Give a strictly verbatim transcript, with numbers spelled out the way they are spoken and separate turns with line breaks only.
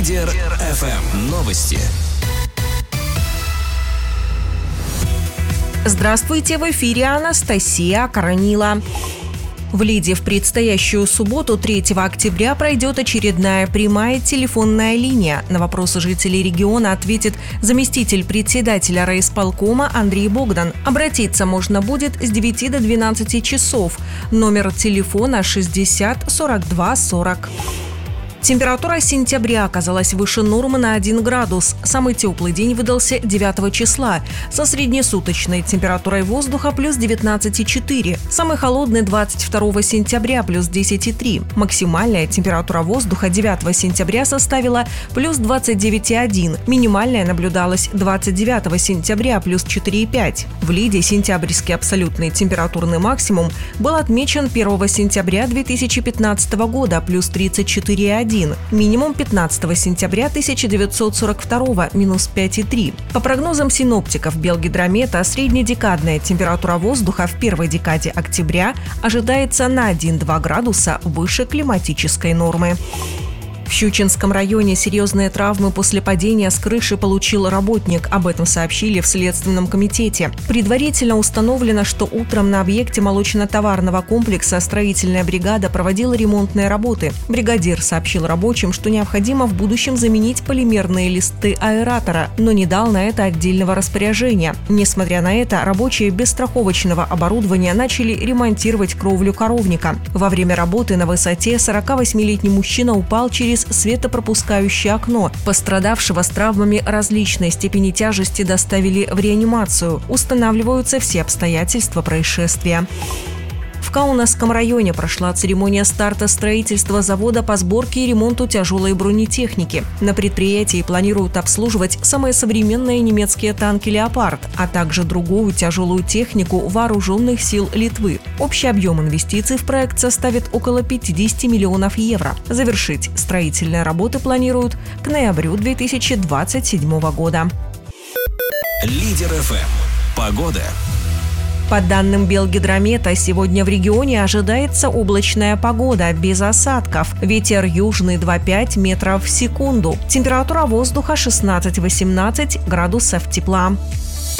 Лидер эф эм. Новости.
Здравствуйте, в эфире Анастасия Коронила. В Лиде в предстоящую субботу, третьего октября, пройдет очередная прямая телефонная линия. На вопросы жителей региона ответит заместитель председателя райисполкома Андрей Богдан. Обратиться можно будет с девяти до двенадцати часов. Номер телефона шестьдесят сорок два сорок. Температура сентября оказалась выше нормы на один градус. Самый теплый день выдался девятого числа, со среднесуточной температурой воздуха плюс девятнадцать и четыре. Самый холодный двадцать второго сентября плюс десять и три. Максимальная температура воздуха девятого сентября составила плюс двадцать девять и один. Минимальная наблюдалась двадцать девятого сентября плюс четыре и пять. В Лиде сентябрьский абсолютный температурный максимум был отмечен первого сентября две тысячи пятнадцатого года плюс тридцать четыре и один. Минимум пятнадцатого сентября тысяча девятьсот сорок второго минус пять и три. По прогнозам синоптиков Белгидромета, среднедекадная температура воздуха в первой декаде октября ожидается на один-два градуса выше климатической нормы. В Щучинском районе серьезные травмы после падения с крыши получил работник. Об этом сообщили в Следственном комитете. Предварительно установлено, что утром на объекте молочно-товарного комплекса строительная бригада проводила ремонтные работы. Бригадир сообщил рабочим, что необходимо в будущем заменить полимерные листы аэратора, но не дал на это отдельного распоряжения. Несмотря на это, рабочие без страховочного оборудования начали ремонтировать кровлю коровника. Во время работы на высоте сорокавосьмилетний мужчина упал через светопропускающее окно. Пострадавшего с травмами различной степени тяжести доставили в реанимацию. Устанавливаются все обстоятельства происшествия. В Каунасском районе прошла церемония старта строительства завода по сборке и ремонту тяжелой бронетехники. На предприятии планируют обслуживать самые современные немецкие танки «Леопард», а также другую тяжелую технику вооруженных сил Литвы. Общий объем инвестиций в проект составит около пятьдесят миллионов евро. Завершить строительные работы планируют к ноябрю две тысячи двадцать седьмого года.
Лидер эф эм. Погода.
По данным Белгидромета, сегодня в регионе ожидается облачная погода, без осадков. Ветер южный два и пять метров в секунду. Температура воздуха шестнадцать-восемнадцать градусов тепла.